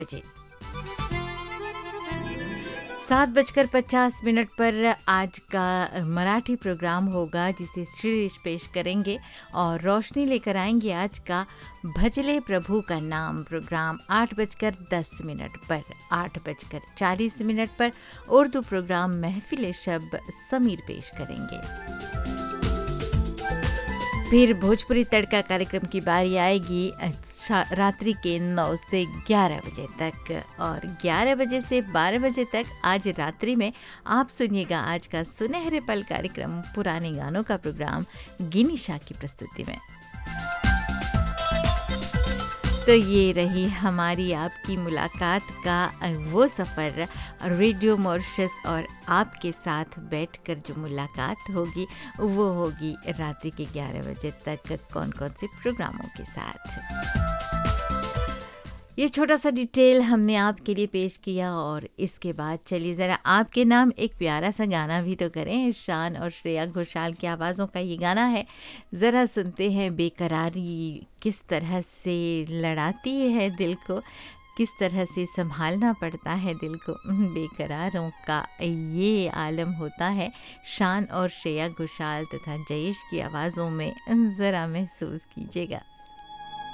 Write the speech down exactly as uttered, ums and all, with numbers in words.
बजे। सात बजकर पचास मिनट पर आज का मराठी प्रोग्राम होगा जिसे श्रीश पेश करेंगे और रोशनी लेकर आएंगे आज का भजले प्रभु का नाम प्रोग्राम आठ बजकर दस मिनट पर। आठ बजकर चालीस मिनट पर उर्दू प्रोग्राम महफिल शब समीर पेश करेंगे। फिर भोजपुरी तड़का कार्यक्रम की बारी आएगी रात्रि के नौ से ग्यारह बजे तक और ग्यारह बजे से बारह बजे तक आज रात्रि में आप सुनिएगा आज का सुनहरे पल कार्यक्रम पुराने गानों का प्रोग्राम गिनी शाह की प्रस्तुति में। तो ये रही हमारी आपकी मुलाकात का वो सफ़र रेडियो मॉरिशस और आपके साथ बैठकर जो मुलाकात होगी वो होगी रात के ग्यारह बजे तक कौन कौन से प्रोग्रामों के साथ। ये छोटा सा डिटेल हमने आपके लिए पेश किया और इसके बाद चलिए ज़रा आपके नाम एक प्यारा सा गाना भी तो करें। शान और श्रेया घोषाल की आवाज़ों का ये गाना है, ज़रा सुनते हैं बेकरारी किस तरह से लड़ाती है दिल को, किस तरह से संभालना पड़ता है दिल को, बेकरारों का ये आलम होता है। शान और श्रेया घोषाल तथा जयेश की आवाज़ों में ज़रा महसूस कीजिएगा।